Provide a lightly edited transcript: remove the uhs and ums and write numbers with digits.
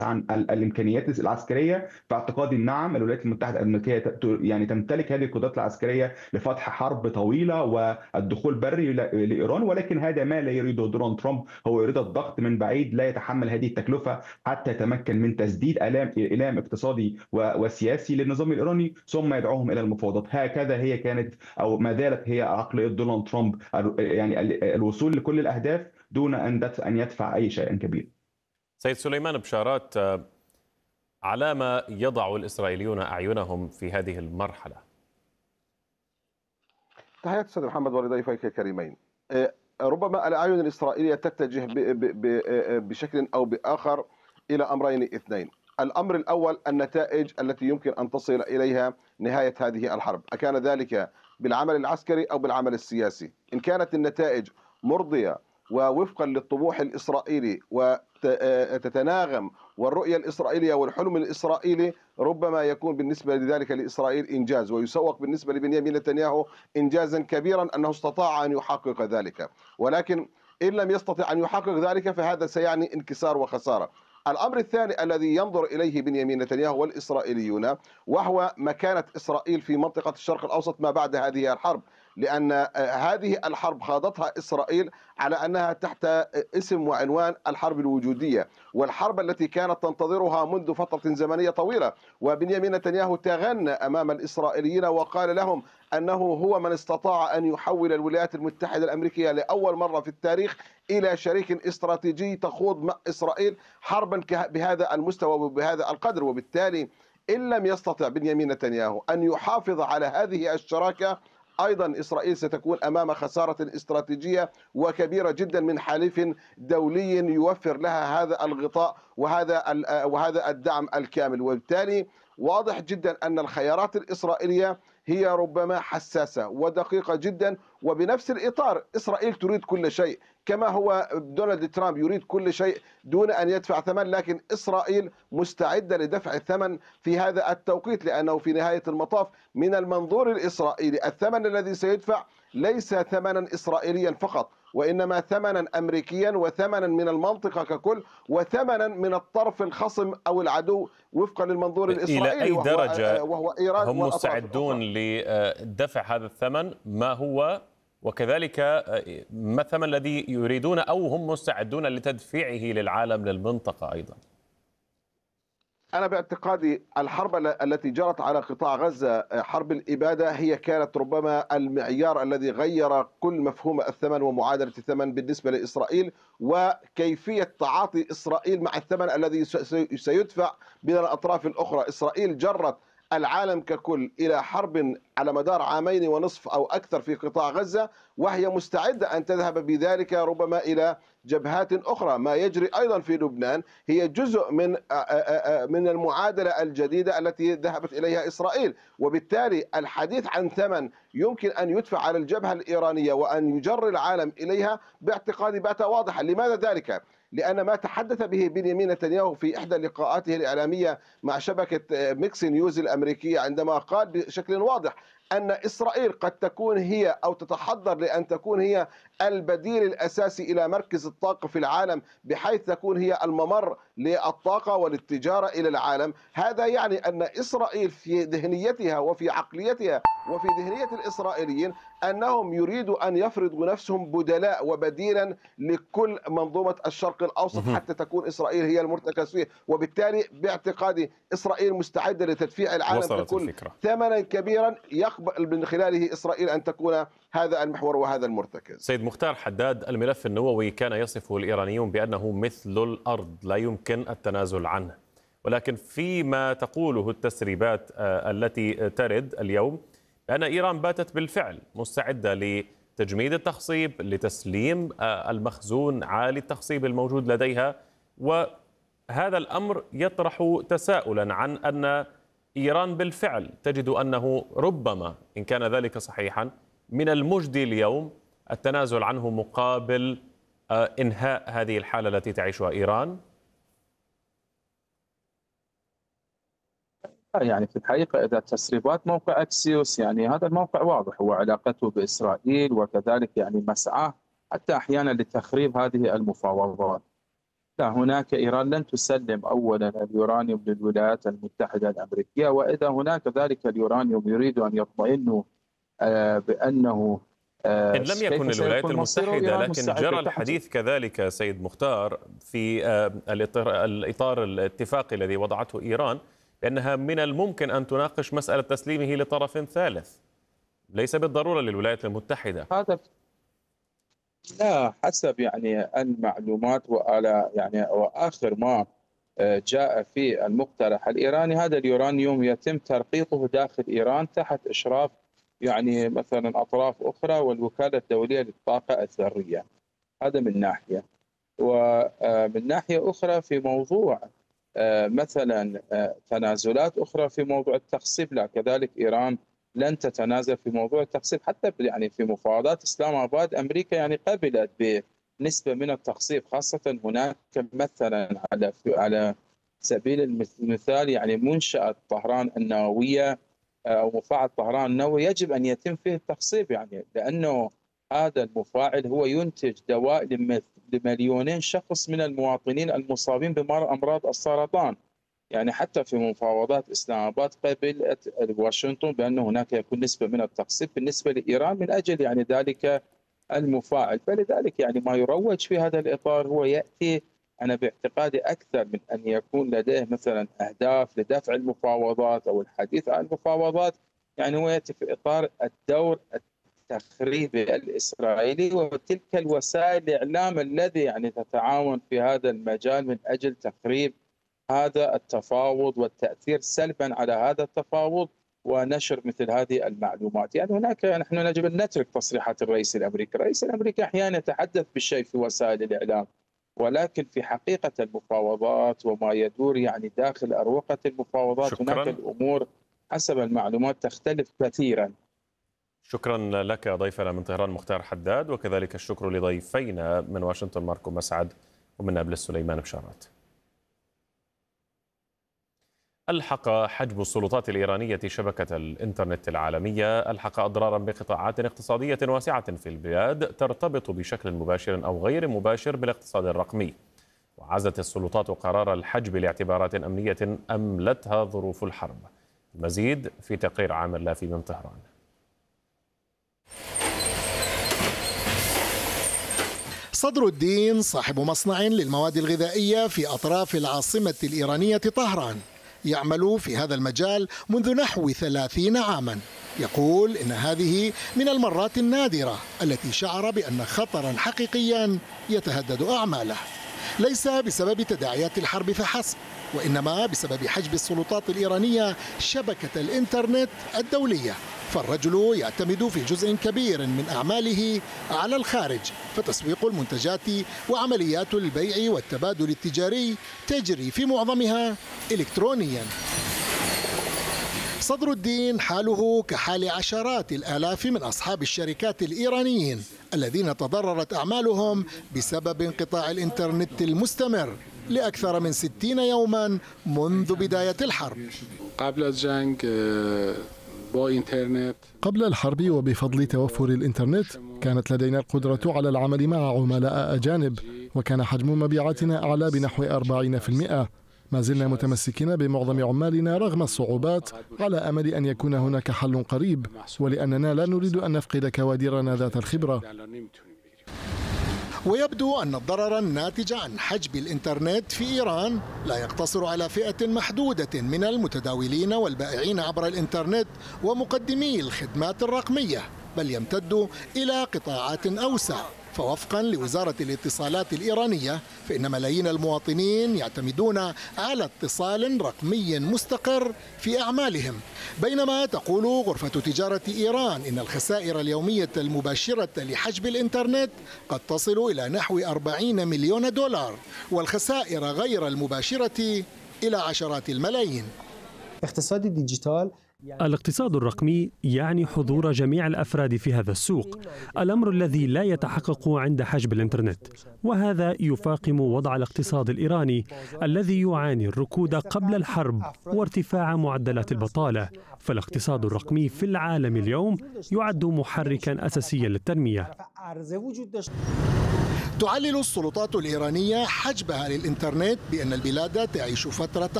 عن الامكانيات العسكريه، فاعتقادي نعم الولايات المتحده الامريكيه يعني تمتلك هذه القدرات العسكريه لفتح حرب طويله والدخول بري لايران، ولكن هذا ما لا يريده دونالد ترامب. هو يريد الضغط من بعيد، لا يتحمل هذه التكلفه حتى يتمكن من تسديد الام اقتصادي وسياسي للنظام الايراني، ثم يدعوهم الى المفاوضات. هكذا هي كانت او ما زالت هي عقليه دونالد ترامب، يعني الوصول لكل الاهداف دون ان يدفع اي شيء كبير. سيد سليمان بشارات، على ما يضع الإسرائيليون أعينهم في هذه المرحلة؟ تحياتي أستاذ محمد ولضيفيك الكريمين. ربما الأعين الإسرائيلية تتجه بشكل أو بآخر إلى أمرين اثنين. الأمر الأول النتائج التي يمكن أن تصل إليها نهاية هذه الحرب، أكان ذلك بالعمل العسكري أو بالعمل السياسي. إن كانت النتائج مرضية ووفقا للطموح الإسرائيلي وتتناغم والرؤية الإسرائيلية والحلم الإسرائيلي، ربما يكون بالنسبة لذلك لإسرائيل إنجاز، ويسوق بالنسبة لبنيامين نتنياهو إنجازا كبيرا أنه استطاع أن يحقق ذلك. ولكن إن لم يستطع أن يحقق ذلك فهذا سيعني انكسار وخسارة. الأمر الثاني الذي ينظر إليه بنيامين نتنياهو والإسرائيليون وهو مكانة إسرائيل في منطقة الشرق الأوسط ما بعد هذه الحرب، لأن هذه الحرب خاضتها إسرائيل على أنها تحت اسم وعنوان الحرب الوجودية، والحرب التي كانت تنتظرها منذ فترة زمنية طويلة. وبنيامين نتنياهو تغنى أمام الإسرائيليين وقال لهم أنه هو من استطاع أن يحول الولايات المتحدة الأمريكية لأول مرة في التاريخ إلى شريك استراتيجي تخوض مع إسرائيل حربا بهذا المستوى وبهذا القدر. وبالتالي إن لم يستطع بنيامين نتنياهو أن يحافظ على هذه الشراكة، أيضا إسرائيل ستكون أمام خسارة استراتيجية وكبيرة جدا من حليف دولي يوفر لها هذا الغطاء وهذا الدعم الكامل. وبالتالي واضح جدا أن الخيارات الإسرائيلية هي ربما حساسة ودقيقة جدا. وبنفس الإطار إسرائيل تريد كل شيء، كما هو دونالد ترامب يريد كل شيء دون أن يدفع ثمن، لكن إسرائيل مستعدة لدفع الثمن في هذا التوقيت، لأنه في نهاية المطاف من المنظور الإسرائيلي الثمن الذي سيدفع ليس ثمنا إسرائيليا فقط، وإنما ثمنا أمريكيا وثمنا من المنطقة ككل وثمنا من الطرف الخصم أو العدو وفقا للمنظور إلى الإسرائيلي أي درجة وهو إيران هم والأطراف مستعدون الأخرى. لدفع هذا الثمن؟ ما هو؟ وكذلك ما الثمن الذي يريدون أو هم مستعدون لتدفيعه للعالم للمنطقة أيضا؟ أنا باعتقادي الحرب التي جرت على قطاع غزة، حرب الإبادة، هي كانت ربما المعيار الذي غير كل مفهوم الثمن ومعادلة الثمن بالنسبة لإسرائيل، وكيفية تعاطي إسرائيل مع الثمن الذي سيدفع من الأطراف الأخرى. إسرائيل جرت العالم ككل إلى حرب على مدار عامين ونصف أو أكثر في قطاع غزة، وهي مستعدة أن تذهب بذلك ربما إلى جبهات أخرى. ما يجري أيضا في لبنان هي جزء من المعادلة الجديدة التي ذهبت إليها إسرائيل. وبالتالي الحديث عن ثمن يمكن أن يدفع على الجبهة الإيرانية وأن يجر العالم إليها باعتقادي بات واضحا. لماذا ذلك؟ لأن ما تحدث به بنيامين نتنياهو في إحدى لقاءاته الإعلامية مع شبكة ميكس نيوز الأمريكية، عندما قال بشكل واضح أن إسرائيل قد تكون هي أو تتحضر لأن تكون هي البديل الأساسي إلى مركز الطاقة في العالم، بحيث تكون هي الممر للطاقة وللتجارة إلى العالم. هذا يعني أن إسرائيل في ذهنيتها وفي عقليتها وفي ذهنية الإسرائيليين أنهم يريدوا أن يفرضوا نفسهم بدلاء وبديلا لكل منظومة الشرق الأوسط حتى تكون إسرائيل هي المرتكز فيه. وبالتالي باعتقادي إسرائيل مستعدة لتدفيع العالم ككل ثمنا كبيرا يقبل من خلاله إسرائيل أن تكون هذا المحور وهذا المرتكز. سيد مختار حداد، الملف النووي كان يصفه الإيرانيون بأنه مثل الأرض لا يمكن التنازل عنه، ولكن فيما تقوله التسريبات التي ترد اليوم أن إيران باتت بالفعل مستعدة لتجميد التخصيب، لتسليم المخزون عالي التخصيب الموجود لديها، وهذا الأمر يطرح تساؤلا عن أن إيران بالفعل تجد أنه ربما إن كان ذلك صحيحا من المجدي اليوم التنازل عنه مقابل إنهاء هذه الحالة التي تعيشها إيران. يعني في الحقيقة إذا تسريبات موقع أكسيوس، يعني هذا الموقع واضح هو علاقته بإسرائيل وكذلك يعني مسعاه حتى أحيانا لتخريب هذه المفاوضات. لا، هناك إيران لن تسلم أولا اليورانيوم للولايات المتحدة الأمريكية، وإذا هناك ذلك اليورانيوم يريد أن يطمئنوا بأنه إن لم يكن للولايات المتحدة، لكن جرى الحديث كذلك سيد مختار في الإطار الاتفاقي الذي وضعته إيران بأنها من الممكن أن تناقش مسألة تسليمه لطرف ثالث، ليس بالضرورة للولايات المتحدة. هذا لا، حسب المعلومات وآخر ما جاء في المقترح الإيراني، هذا اليورانيوم يتم ترقيقه داخل إيران تحت إشراف مثلا أطراف أخرى والوكالة الدولية للطاقة الذرية. هذا من ناحية، ومن ناحية أخرى في موضوع مثلا تنازلات أخرى في موضوع التخصيب، لا، كذلك إيران لن تتنازل في موضوع التخصيب. حتى في مفاوضات إسلام آباد أمريكا قبلت بنسبة من التخصيب، خاصة هناك مثلا على سبيل المثال منشأة طهران النووية أو مفاعل طهران النووي يجب أن يتم فيه التخصيب، لأنه هذا المفاعل هو ينتج دواء لمليونين شخص من المواطنين المصابين بأمراض السرطان. حتى في مفاوضات إسلام آباد قبلت واشنطن بأن هناك يكون نسبة من التخصيب بالنسبة لإيران من أجل ذلك المفاعل. فلذلك ما يروج في هذا الإطار هو يأتي أنا باعتقادي أكثر من أن يكون لديه مثلا أهداف لدفع المفاوضات أو الحديث عن المفاوضات، هو يأتي في إطار الدور التخريبي الإسرائيلي وتلك الوسائل الإعلام الذي تتعاون في هذا المجال من أجل تخريب هذا التفاوض والتأثير سلبا على هذا التفاوض ونشر مثل هذه المعلومات. هناك نحن يجب أن نترك تصريحات الرئيس الأمريكي. الرئيس الأمريكي أحيانا يتحدث بالشيء في وسائل الإعلام، ولكن في حقيقة المفاوضات وما يدور داخل أروقة المفاوضات شكراً. هناك الأمور حسب المعلومات تختلف كثيرا. شكرا لك ضيفنا من طهران مختار حداد، وكذلك الشكر لضيفينا من واشنطن ماركو مسعد ومن نابلس سليمان بشارات. ألحق حجب السلطات الإيرانية شبكة الإنترنت العالمية أضرارا بقطاعات اقتصادية واسعة في البلاد ترتبط بشكل مباشر أو غير مباشر بالاقتصاد الرقمي. وعزت السلطات قرار الحجب لاعتبارات أمنية أملتها ظروف الحرب. المزيد في تقرير عامر لافي من طهران. صدر الدين صاحب مصنع للمواد الغذائية في أطراف العاصمة الإيرانية طهران، يعمل في هذا المجال منذ نحو 30 عاما. يقول إن هذه من المرات النادرة التي شعر بأن خطرا حقيقيا يتهدد أعماله، ليس بسبب تداعيات الحرب فحسب، وإنما بسبب حجب السلطات الإيرانية شبكة الإنترنت الدولية. فالرجل يعتمد في جزء كبير من أعماله على الخارج، فتسويق المنتجات وعمليات البيع والتبادل التجاري تجري في معظمها إلكترونيا. صدر الدين حاله كحال عشرات الآلاف من أصحاب الشركات الإيرانيين الذين تضررت أعمالهم بسبب انقطاع الإنترنت المستمر لأكثر من 60 يوما منذ بداية الحرب. قبل الحرب وبفضل توفر الإنترنت كانت لدينا القدرة على العمل مع عملاء أجانب، وكان حجم مبيعاتنا أعلى بنحو 40%. ما زلنا متمسكين بمعظم عمالنا رغم الصعوبات، على أمل أن يكون هناك حل قريب، ولأننا لا نريد أن نفقد كوادرنا ذات الخبرة. ويبدو أن الضرر الناتج عن حجب الإنترنت في إيران لا يقتصر على فئة محدودة من المتداولين والبائعين عبر الإنترنت ومقدمي الخدمات الرقمية، بل يمتد إلى قطاعات أوسع. فوفقا لوزارة الاتصالات الإيرانية فإن ملايين المواطنين يعتمدون على اتصال رقمي مستقر في أعمالهم، بينما تقول غرفة تجارة إيران إن الخسائر اليومية المباشرة لحجب الإنترنت قد تصل إلى نحو 40 مليون دولار، والخسائر غير المباشرة إلى عشرات الملايين. اقتصاد الديجيتال الاقتصاد الرقمي يعني حضور جميع الأفراد في هذا السوق، الأمر الذي لا يتحقق عند حجب الإنترنت، وهذا يفاقم وضع الاقتصاد الإيراني الذي يعاني الركود قبل الحرب وارتفاع معدلات البطالة. فالاقتصاد الرقمي في العالم اليوم يعد محركا أساسيا للتنمية. تعلل السلطات الإيرانية حجبها للإنترنت بأن البلاد تعيش فترة